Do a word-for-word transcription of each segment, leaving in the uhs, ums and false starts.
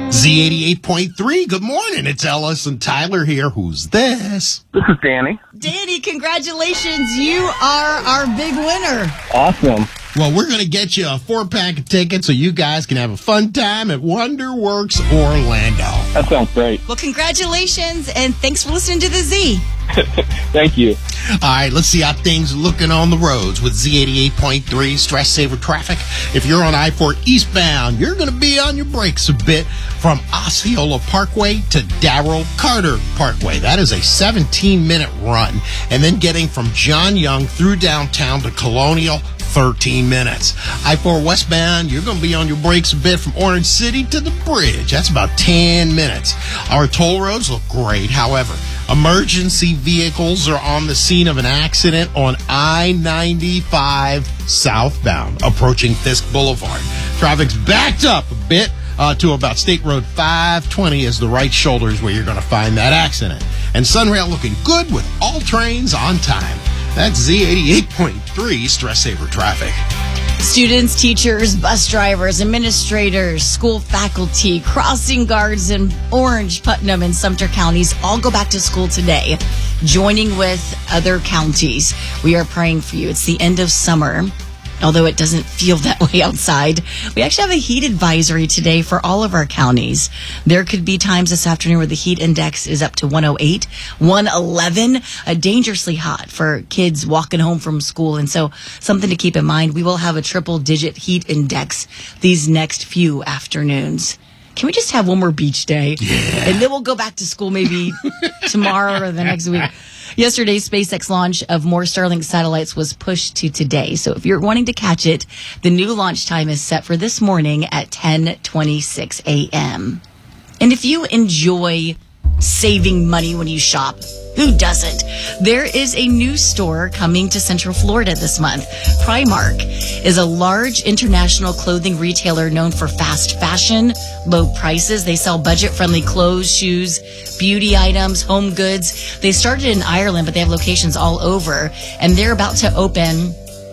Z eighty-eight point three, good morning. It's Ellis and Tyler here. Who's this? This is Danny. Danny, congratulations. You are our big winner. Awesome. Well, we're going to get you a four-pack of tickets so you guys can have a fun time at Wonderworks Orlando. That sounds great. Well, congratulations, and thanks for listening to the Z. Thank you. All right, let's see how things are looking on the roads with Z eighty-eight point three Stress Saver Traffic. If you're on I four eastbound, you're going to be on your brakes a bit from Osceola Parkway to Darrell Carter Parkway. That is a seventeen-minute run. And then getting from John Young through downtown to Colonial, thirteen minutes. I four westbound, you're going to be on your brakes a bit from Orange City to the bridge. That's about ten minutes. Our toll roads look great. However, emergency vehicles are on the scene of an accident on I ninety-five southbound, approaching Fisk Boulevard. Traffic's backed up a bit uh, to about State Road five twenty as the right shoulder is where you're going to find that accident. And Sunrail looking good with all trains on time. That's Z eighty-eight point three Stress Saver Traffic. Students, teachers, bus drivers, administrators, school faculty, crossing guards in Orange, Putnam, and Sumter counties all go back to school today, joining with other counties. We are praying for you. It's the end of summer. Although it doesn't feel that way outside, we actually have a heat advisory today for all of our counties. There could be times this afternoon where the heat index is up to one oh eight, one eleven, uh, dangerously hot for kids walking home from school. And so something to keep in mind, we will have a triple digit heat index these next few afternoons. Can we just have one more beach day? Yeah. And then we'll go back to school maybe tomorrow or the next week. Yesterday's SpaceX launch of more Starlink satellites was pushed to today. So if you're wanting to catch it, the new launch time is set for this morning at ten twenty-six a.m. And if you enjoy saving money when you shop, who doesn't? There is a new store coming to Central Florida this month. Primark is a large international clothing retailer known for fast fashion, low prices. They sell budget-friendly clothes, shoes, beauty items, home goods. They started in Ireland, but they have locations all over. And they're about to open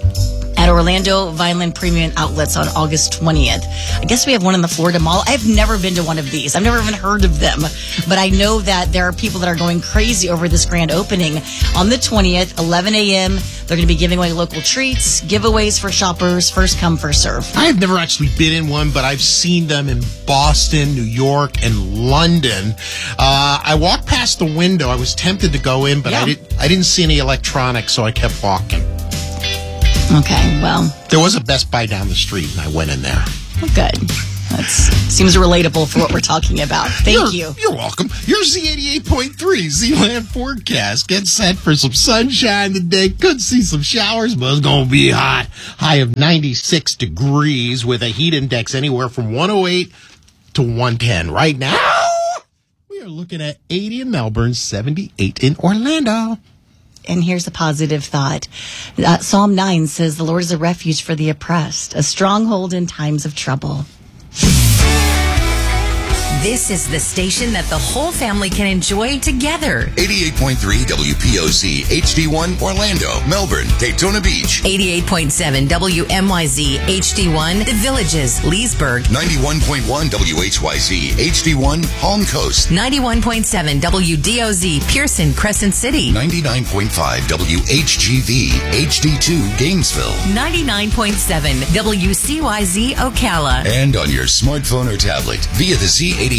at Orlando Vineland Premium Outlets on August twentieth. I guess we have one in the Florida Mall. I've never been to one of these. I've never even heard of them. But I know that there are people that are going crazy over this grand opening. On the twentieth, eleven a.m., they're going to be giving away local treats, giveaways for shoppers, first come, first serve. I have never actually been in one, but I've seen them in Boston, New York, and London. Uh, I walked past the window. I was tempted to go in, but Yeah. I, did, I didn't see any electronics, so I kept walking. Okay, well, There was a Best Buy down the street, and I went in there. well good. That seems relatable for what we're talking about. Thank you're, you. You're welcome. Your Z eighty-eight point three Z-Land forecast. Get set for some sunshine today. Could see some showers, but it's going to be hot. High of ninety-six degrees with a heat index anywhere from one oh eight to one ten. Right now, we are looking at eighty in Melbourne, seventy-eight in Orlando. And here's a positive thought. Uh, Psalm nine says, the Lord is a refuge for the oppressed, a stronghold in times of trouble. This is the station that the whole family can enjoy together. eighty-eight point three W P O C H D one Orlando, Melbourne, Daytona Beach. eighty-eight point seven W M Y Z H D one The Villages, Leesburg. ninety-one point one W H Y Z H D one Palm Coast. ninety-one point seven W D O Z Pearson, Crescent City. ninety-nine point five W H G V H D two Gainesville. ninety-nine point seven W C Y Z Ocala. And on your smartphone or tablet via the Z eighty